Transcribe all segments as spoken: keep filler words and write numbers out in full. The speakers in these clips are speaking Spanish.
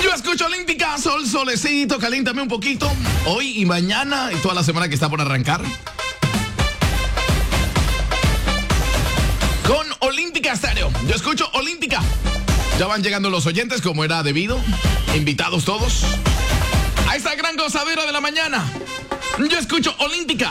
Yo escucho Olímpica, sol, solecito, caliéntame un poquito. Hoy y mañana y toda la semana que está por arrancar. Con Olímpica Estéreo. Yo escucho Olímpica. Ya van llegando los oyentes como era debido. Invitados todos a esta gran gozadera de la mañana. Yo escucho Olímpica.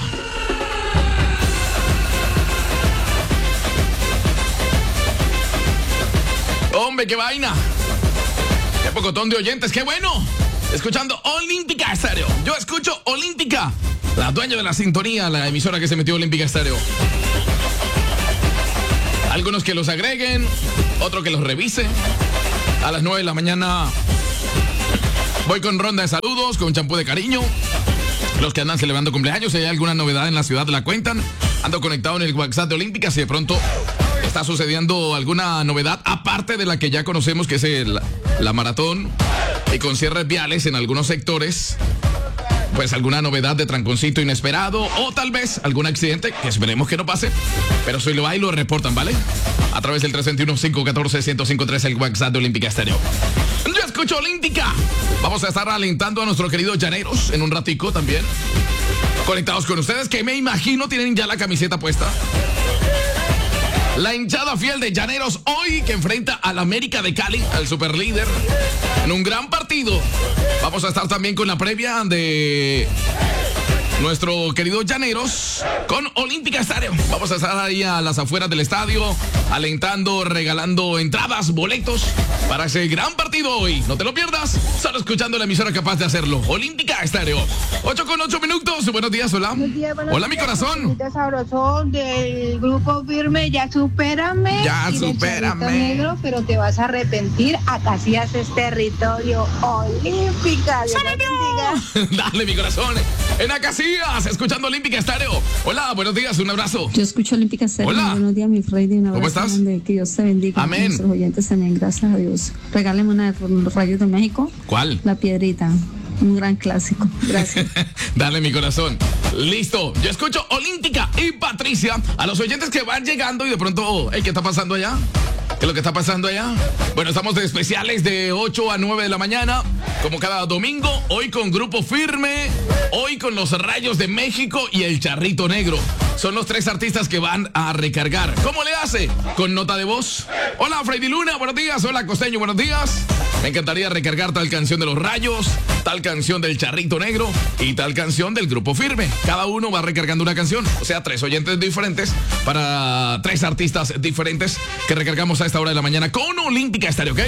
Hombre, qué vaina. Qué pocotón de oyentes, qué bueno. Escuchando Olímpica Estéreo. Yo escucho Olímpica. La dueña de la sintonía, la emisora que se metió Olímpica Estéreo. Algunos que los agreguen, otro que los revise. A las nueve de la mañana voy con ronda de saludos, con champú de cariño. Los que andan celebrando cumpleaños, si hay alguna novedad en la ciudad la cuentan. Ando conectado en el WhatsApp de Olímpica, si de pronto está sucediendo alguna novedad, aparte de la que ya conocemos, que es el, la maratón, y con cierres viales en algunos sectores. Pues alguna novedad de tranconcito inesperado o tal vez algún accidente que esperemos que no pase. Pero si lo hay, lo reportan, ¿vale? A través del tres dos uno, cinco uno cuatro, uno cero cinco tres, el WhatsApp de Olímpica Estéreo. Yo escucho Olímpica. Vamos a estar alentando a nuestros queridos llaneros en un ratico también. Conectados con ustedes, que me imagino tienen ya la camiseta puesta. La hinchada fiel de Llaneros hoy que enfrenta al América de Cali, al superlíder, en un gran partido. Vamos a estar también con la previa de nuestro querido Llaneros con Olímpica Estéreo. Vamos a estar ahí a las afueras del estadio, alentando, regalando entradas, boletos para ese gran partido hoy. No te lo pierdas, solo escuchando la emisora capaz de hacerlo. Olímpica Estéreo. ocho con ocho minutos. Buenos días, hola. Buenos días, buenos hola, días, mi corazón. Sabrosón del grupo Firme, ya supérame. Ya y supérame. Negro, pero te vas a arrepentir. Acá sí haces territorio Olímpica. Dios te bendiga. Dale, mi corazón. En Acacias, escuchando Olímpica Estéreo. Hola, buenos días, un abrazo. Yo escucho Olímpica Estéreo. Hola. Buenos días, mi Freddy. Un abrazo. ¿Cómo estás? Grande. Que Dios te bendiga. Amén. A nuestros oyentes también, gracias a Dios. Regáleme una de los Rayos de México. ¿Cuál? La Piedrita. Un gran clásico. Gracias. Dale, mi corazón. Listo. Yo escucho Olímpica y Patricia. A los oyentes que van llegando y de pronto, hey, ¿qué está pasando allá? ¿Qué es lo que está pasando allá? Bueno, estamos de especiales de ocho a nueve de la mañana, como cada domingo. Hoy con Grupo Firme, hoy con los Rayos de México y el Charrito Negro. Son los tres artistas que van a recargar. ¿Cómo le hace? Con nota de voz. Hola, Freddy Luna, buenos días. Hola, Costeño, buenos días. Me encantaría recargar tal canción de los Rayos, tal canción del Charrito Negro y tal canción del Grupo Firme. Cada uno va recargando una canción. O sea, tres oyentes diferentes para tres artistas diferentes que recargamos a esta hora de la mañana con Olímpica Estéreo, ¿ok?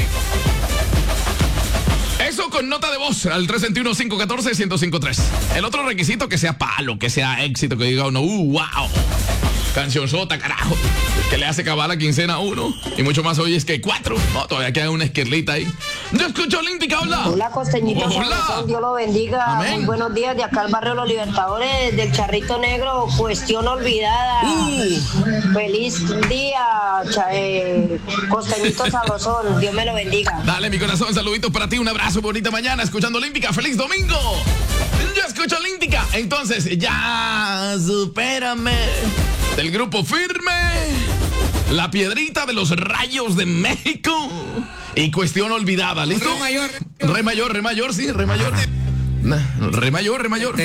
Eso con nota de voz al tres dos uno, cinco uno cuatro, uno cero cinco tres. El otro requisito que sea palo, que sea éxito, que diga uno, uh, wow. Canción sota, carajo. Que le hace cabal la quincena a uno. Y mucho más hoy es que cuatro. No, todavía queda una esquirlita ahí. Yo escucho Olímpica, hola. Hola, Costeñito. Hola. Sabrosón, Dios lo bendiga. Amén. Muy buenos días de acá al barrio Los Libertadores, del Charrito Negro, cuestión olvidada. Uh. Feliz día, cha- eh, Costeñito Sabrosón. Dios me lo bendiga. Dale, mi corazón, saluditos para ti. Un abrazo, bonita mañana. Escuchando Olímpica. ¡Feliz domingo! Yo escucho Olímpica. Entonces, ya supérame. Del Grupo Firme, La Piedrita de los Rayos de México y Cuestión Olvidada. ¿Listo? Re mayor. Re mayor, re mayor, sí, re mayor. Re mayor, re mayor.